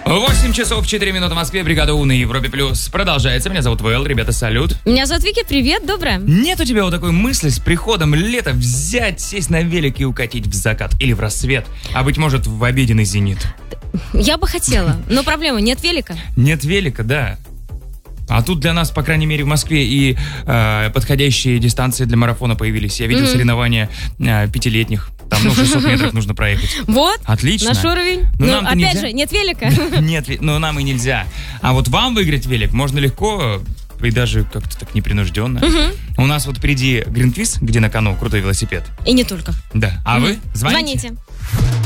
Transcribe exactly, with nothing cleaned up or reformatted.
восемь часов четыре минуты в Москве. Бригада У на Европе Плюс продолжается. Меня зовут Вэл. Ребята, салют. Меня зовут Вики. Привет, доброе. Нет у тебя вот такой мысли с приходом лета взять, сесть на велик и укатить в закат или в рассвет, а быть может в обеденный зенит? Я бы хотела, но проблема, нет велика. Нет велика, да. А тут для нас, по крайней мере, в Москве и э, подходящие дистанции для марафона появились. Я видел mm-hmm. соревнования э, пятилетних. Там, ну, шестьсот метров нужно проехать. Вот. Отлично. Наш уровень. Но ну, нам-то опять нельзя. же, нет велика. Нет, но нам и нельзя. А вот вам выиграть велик можно легко и даже как-то так непринужденно. У нас вот впереди Гринквиз, где на кону крутой велосипед. И не только. Да. А вы звоните. Звоните.